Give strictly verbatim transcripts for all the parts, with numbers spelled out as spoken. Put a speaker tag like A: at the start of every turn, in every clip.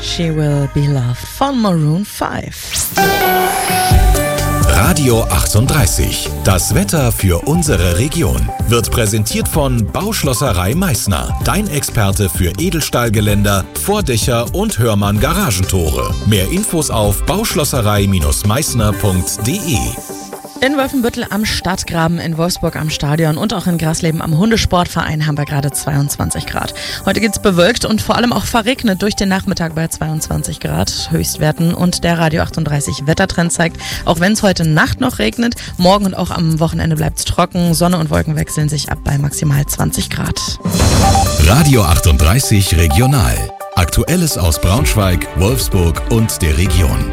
A: She Will Be Loved von Maroon fünf.
B: Radio achtunddreißig. Das Wetter für unsere Region wird präsentiert von Bauschlosserei Meißner. Dein Experte für Edelstahlgeländer, Vordächer und Hörmann Garagentore. Mehr Infos auf bauschlosserei Meißner punkt de.
A: In Wolfenbüttel am Stadtgraben, in Wolfsburg am Stadion und auch in Grasleben am Hundesportverein haben wir gerade zweiundzwanzig Grad. Heute geht's bewölkt und vor allem auch verregnet durch den Nachmittag bei zweiundzwanzig Grad Höchstwerten. Und der Radio achtunddreißig Wettertrend zeigt, auch wenn es heute Nacht noch regnet, morgen und auch am Wochenende bleibt's trocken. Sonne und Wolken wechseln sich ab bei maximal zwanzig Grad.
B: Radio achtunddreißig Regional. Aktuelles aus Braunschweig, Wolfsburg und der Region.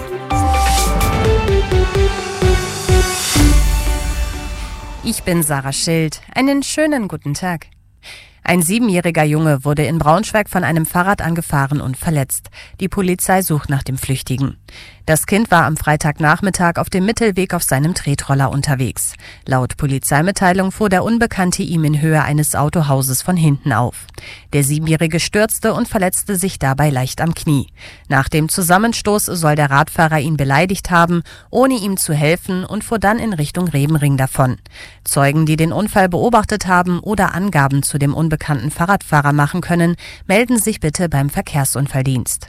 C: Ich bin Sarah Schild. Einen schönen guten Tag. Ein siebenjähriger Junge wurde in Braunschweig von einem Fahrrad angefahren und verletzt. Die Polizei sucht nach dem Flüchtigen. Das Kind war am Freitagnachmittag auf dem Mittelweg auf seinem Tretroller unterwegs. Laut Polizeimitteilung fuhr der Unbekannte ihm in Höhe eines Autohauses von hinten auf. Der Siebenjährige stürzte und verletzte sich dabei leicht am Knie. Nach dem Zusammenstoß soll der Radfahrer ihn beleidigt haben, ohne ihm zu helfen, und fuhr dann in Richtung Rebenring davon. Zeugen, die den Unfall beobachtet haben oder Angaben zu dem unbekannten Fahrradfahrer machen können, melden sich bitte beim Verkehrsunfalldienst.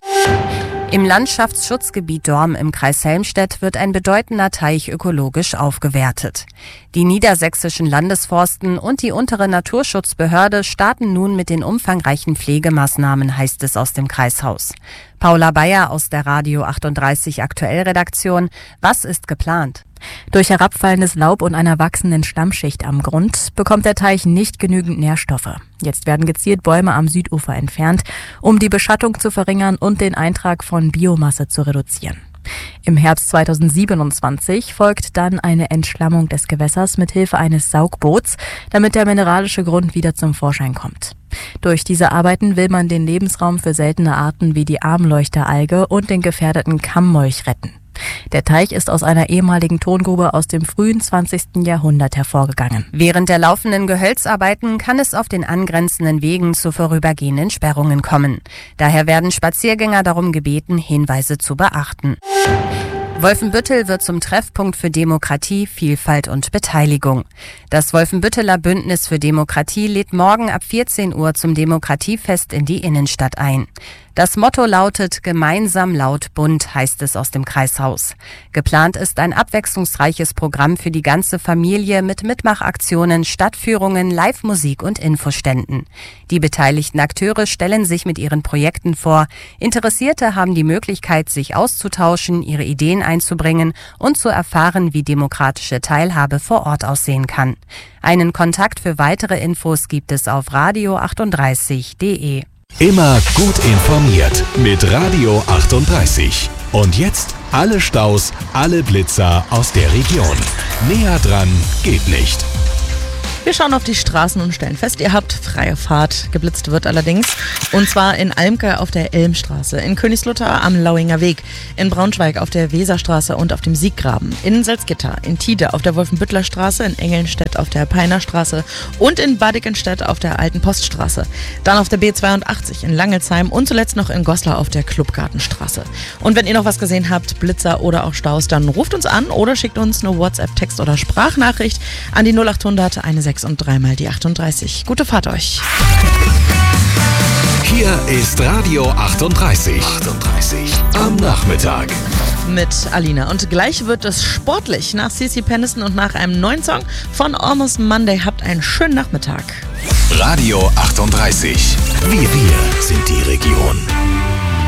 C: Im Landschaftsschutzgebiet Dorm im Kreis Helmstedt wird ein bedeutender Teich ökologisch aufgewertet. Die niedersächsischen Landesforsten und die untere Naturschutzbehörde starten nun mit den umfangreichen Pflegemaßnahmen, heißt es aus dem Kreishaus. Paula Bayer aus der Radio achtunddreißig Aktuell-Redaktion. Was ist geplant?
D: Durch herabfallendes Laub und einer wachsenden Schlammschicht am Grund bekommt der Teich nicht genügend Nährstoffe. Jetzt werden gezielt Bäume am Südufer entfernt, um die Beschattung zu verringern und den Eintrag von Biomasse zu reduzieren. Im Herbst zweitausendsiebenundzwanzig folgt dann eine Entschlammung des Gewässers mit Hilfe eines Saugboots, damit der mineralische Grund wieder zum Vorschein kommt. Durch diese Arbeiten will man den Lebensraum für seltene Arten wie die Armleuchteralge und den gefährdeten Kammmolch retten. Der Teich ist aus einer ehemaligen Tongrube aus dem frühen zwanzigsten Jahrhundert hervorgegangen.
C: Während der laufenden Gehölzarbeiten kann es auf den angrenzenden Wegen zu vorübergehenden Sperrungen kommen. Daher werden Spaziergänger darum gebeten, Hinweise zu beachten. Wolfenbüttel wird zum Treffpunkt für Demokratie, Vielfalt und Beteiligung. Das Wolfenbütteler Bündnis für Demokratie lädt morgen ab vierzehn Uhr zum Demokratiefest in die Innenstadt ein. Das Motto lautet Gemeinsam laut bunt, heißt es aus dem Kreishaus. Geplant ist ein abwechslungsreiches Programm für die ganze Familie mit Mitmachaktionen, Stadtführungen, Live-Musik und Infoständen. Die beteiligten Akteure stellen sich mit ihren Projekten vor. Interessierte haben die Möglichkeit, sich auszutauschen, ihre Ideen einzubringen und zu erfahren, wie demokratische Teilhabe vor Ort aussehen kann. Einen Kontakt für weitere Infos gibt es auf radio achtunddreißig punkt de.
B: Immer gut informiert mit Radio achtunddreißig. Und jetzt alle Staus, alle Blitzer aus der Region. Näher dran geht nicht.
A: Wir schauen auf die Straßen und stellen fest, ihr habt freie Fahrt. Geblitzt wird allerdings. Und zwar in Almke auf der Elmstraße, in Königslutter am Lauinger Weg, in Braunschweig auf der Weserstraße und auf dem Sieggraben, in Salzgitter, in Tide auf der Wolfenbüttler Straße, in Engelnstedt auf der Peinerstraße und in Badikenstedt auf der Alten Poststraße. Dann auf der B zweiundachtzig in Langelsheim und zuletzt noch in Goslar auf der Clubgartenstraße. Und wenn ihr noch was gesehen habt, Blitzer oder auch Staus, dann ruft uns an oder schickt uns eine WhatsApp, Text oder Sprachnachricht an die null achthundert sechs und dreimal die achtunddreißig. Gute Fahrt euch.
B: Hier ist Radio achtunddreißig. achtunddreißig am Nachmittag.
A: Mit Alina. Und gleich wird es sportlich. Nach C C Penniston und nach einem neuen Song von Almost Monday. Habt einen schönen Nachmittag.
B: Radio achtunddreißig. Wir, wir sind die Region.